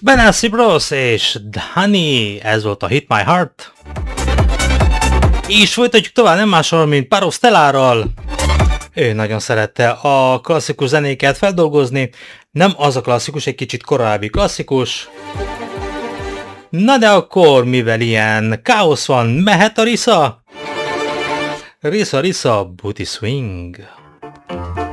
Benassi Bros és Dani, ez volt a Hit My Heart. És folytatjuk tovább nem másról, mint Paro Stellárral. Ő nagyon szerette a klasszikus zenéket feldolgozni, nem az a klasszikus, egy kicsit korábbi klasszikus. Na de akkor, mivel ilyen káosz van, mehet a Risa? Risa, Booty Swing.